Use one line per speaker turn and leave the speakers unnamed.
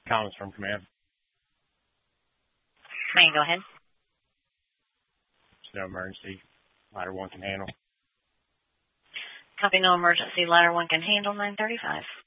Thomas from command.
Command, go ahead.
No emergency. Ladder 1 can handle.
Copy, no emergency. Ladder 1 can handle 935.